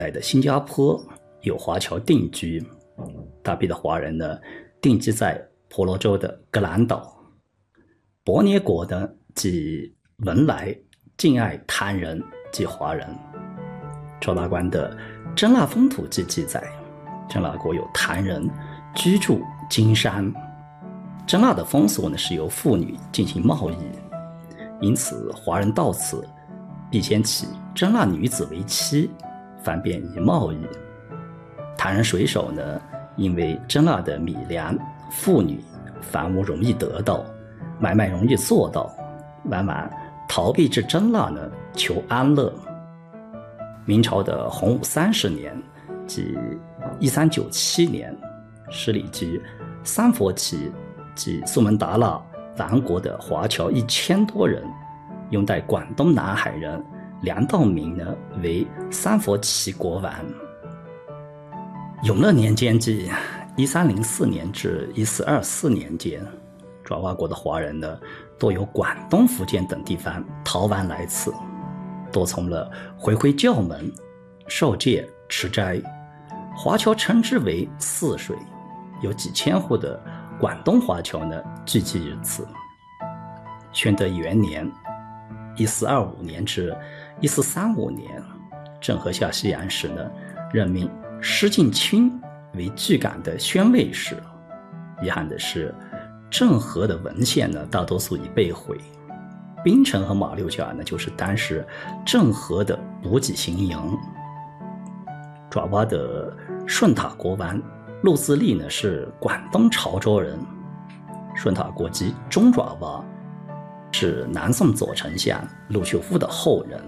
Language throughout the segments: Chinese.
在的新加坡有华侨定居，大批的华人呢定居在婆罗洲的格兰岛。伯涅国呢即文莱敬爱谭人即华人。赵大观的《真腊风土记》记载，真腊国有谭人居住金山。真腊的风俗呢是由妇女进行贸易，因此华人到此必先娶真腊女子为妻，方便以贸易。谭人水手呢，因为真腊的米粮、妇女、房屋容易得到，买卖容易做到，往往逃避至真腊呢求安乐。明朝的洪武30年，即1397年，十里居三佛齐及苏门答腊王国的华侨1000多人，拥戴广东南海人梁道明呢为三佛齐国王。永乐年间即1304年至1424年间，爪哇国的华人呢多由广东、福建等地方逃亡来此，多从了回归教门、受戒、持斋。华侨称之为泗水，有几千户的广东华侨呢聚集于此。宣德元年1425年至1435年，郑和下西洋时呢，任命施敬清为据港的宣慰使。遗憾的是，郑和的文献呢大多数已被毁。槟城和马六甲呢，就是当时郑和的补给行营。爪哇的顺塔国王陆自立呢是广东潮州人，顺塔国及中爪哇是南宋左丞相陆秀夫的后人。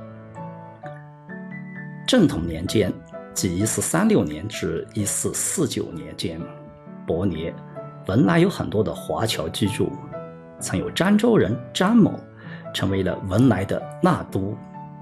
正统年间，即1436年至1449年间，伯涅、文莱有很多的华侨居住，曾有漳州人张某成为了文莱的纳都。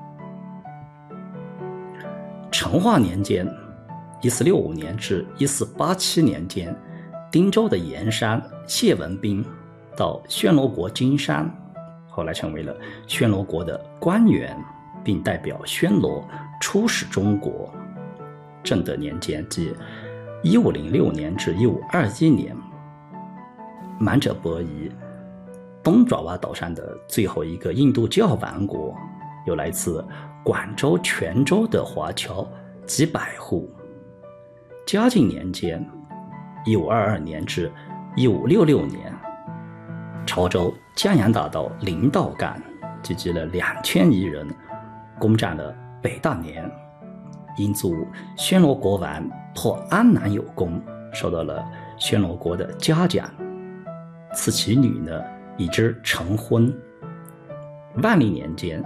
成化年间，1465年至1487年间，汀州的盐商谢文彬到暹罗国经商，后来成为了暹罗国的官员，并代表暹罗出使中国。正德年间即1506年至1521年，满者伯夷，东爪哇岛上的最后一个印度教王国，有来自广州、泉州的华侨几百户。嘉靖年间1522年至1566年，潮州江洋大道临道港聚集了2000余人，攻占了北大年。英祖暹罗国王破安南有功，受到了暹罗国的嘉奖，赐其女呢以之成婚。万历年间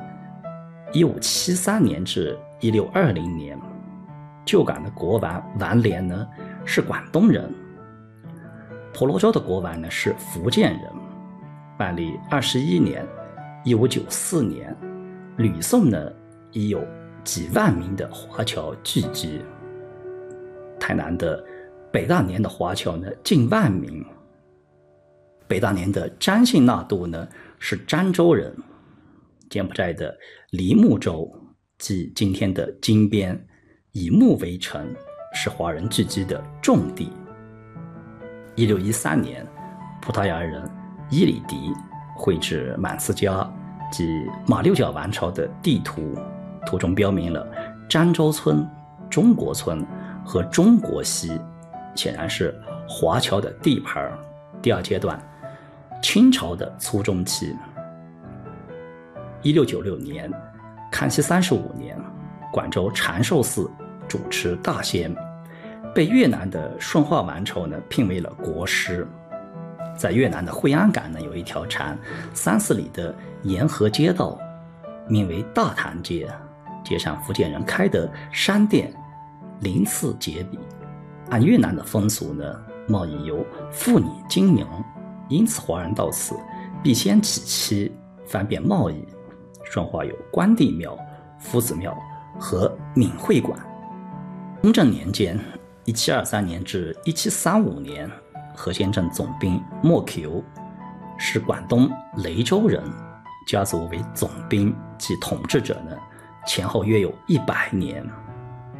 1573年至1620年，旧港的国王王莲呢是广东人，婆罗洲的国王呢是福建人。万历21年1594年，吕宋呢已有几万名的华侨聚居。台南的北大年的华侨呢近万名。北大年的张姓纳都呢是漳州人。柬埔寨的梨木州即今天的金边，以木为城，是华人聚居的重地。1613年，葡萄牙人伊里迪绘制满斯加即马六甲王朝的地图，图中标明了漳州村、中国村和中国西，显然是华侨的地盘。第二阶段，清朝的初中期。1696年，康熙35年，广州长寿寺主持大仙，被越南的顺化王朝呢聘为了国师。在越南的惠安港呢，有一条长3-4里的沿河街道，名为大潭街，街上福建人开的商店鳞次栉比。按越南的风俗呢，贸易由妇女经营，因此华人到此必先娶妻，方便贸易。顺化有关帝庙、夫子庙和闽会馆。雍正年间1723年至1735年，河仙镇总兵莫 Q 是广东雷州人，家族为总兵即统治者呢，前后约有100年。